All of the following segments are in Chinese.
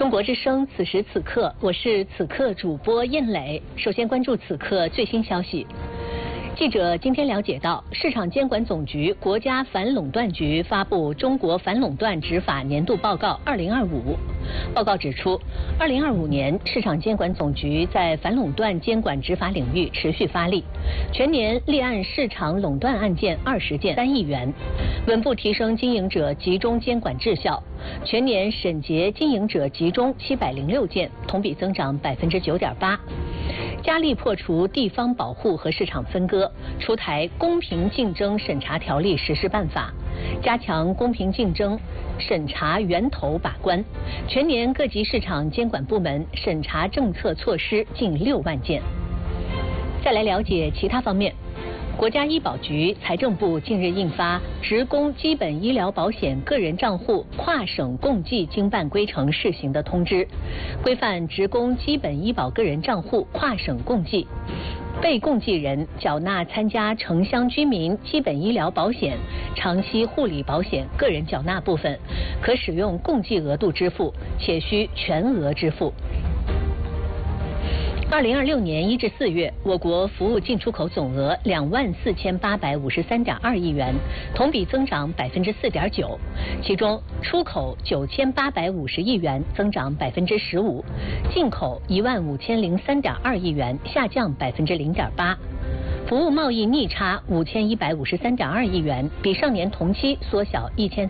中国之声，此时此刻，我是此刻主播燕磊。首先关注此刻最新消息。记者今天了解到，市场监管总局、国家反垄断局发布《中国反垄断执法年度报告2025》。报告指出，2025年市场监管总局在反垄断监管执法领域持续发力，全年立案市场垄断案件20件，3亿元，稳步提升经营者集中监管质效。全年审结经营者集中706件，同比增长9.8%。加力破除地方保护和市场分割，出台公平竞争审查条例实施办法，加强公平竞争审查源头把关。全年各级市场监管部门审查政策措施近6万件。再来了解其他方面。国家医保局、财政部近日印发《职工基本医疗保险个人账户跨省共计经办规程试行的通知》，规范职工基本医保个人账户跨省共计。被共计人缴纳参加城乡居民基本医疗保险、长期护理保险个人缴纳部分，可使用共计额度支付，且需全额支付。2026年1至4月，我国服务进出口总额24853.2亿元，同比增长4.9%，其中出口9850亿元，增长15%，进口15003.2亿元，下降0.8%。服务贸易逆差5153.2亿元，比上年同期缩小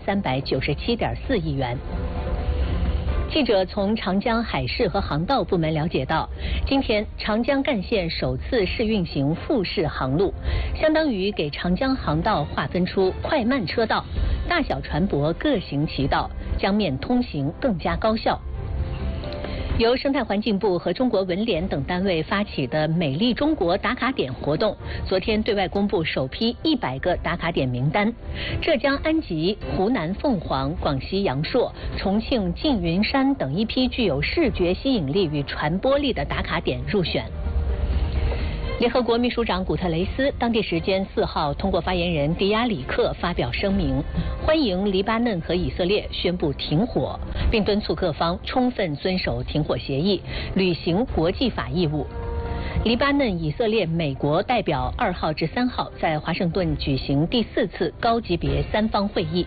1397.4亿元。记者从长江海事和航道部门了解到，今天长江干线首次试运行复式航路，相当于给长江航道划分出快慢车道，大小船舶各行其道，江面通行更加高效。由生态环境部和中国文联等单位发起的美丽中国打卡点活动，昨天对外公布首批100个打卡点名单，浙江安吉、湖南凤凰、广西阳朔、重庆缙云山等一批具有视觉吸引力与传播力的打卡点入选。联合国秘书长古特雷斯当地时间4号通过发言人迪亚里克发表声明，欢迎黎巴嫩和以色列宣布停火，并敦促各方充分遵守停火协议，履行国际法义务。黎巴嫩、以色列、美国代表2号至3号在华盛顿举行第4次高级别3方会议。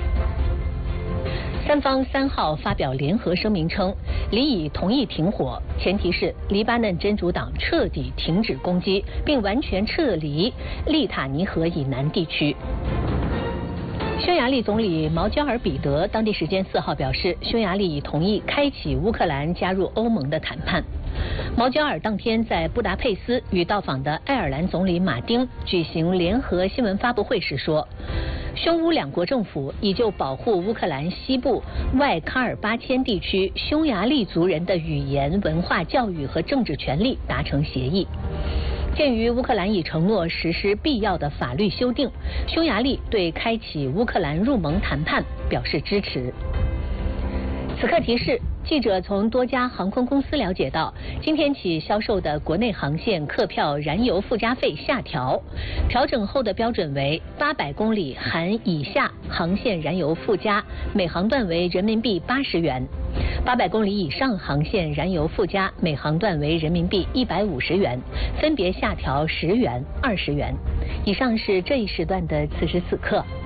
三方3号发表联合声明称，理已同意停火，前提是黎巴嫩真主党彻底停止攻击，并完全撤离利塔尼河以南地区。匈牙利总理毛焦尔彼得当地时间4号表示，匈牙利已同意开启乌克兰加入欧盟的谈判。毛焦尔当天在布达佩斯与到访的爱尔兰总理马丁举行联合新闻发布会时说，匈乌两国政府已就保护乌克兰西部外喀尔巴阡地区匈牙利族人的语言、文化、教育和政治权利达成协议。鉴于乌克兰已承诺实施必要的法律修订，匈牙利对开启乌克兰入盟谈判表示支持。此刻提示，记者从多家航空公司了解到，今天起销售的国内航线客票燃油附加费下调，调整后的标准为800公里含以下航线燃油附加，每航段为人民币80元；800公里以上航线燃油附加，每航段为人民币150元，分别下调10元、20元。以上是这一时段的此时此刻。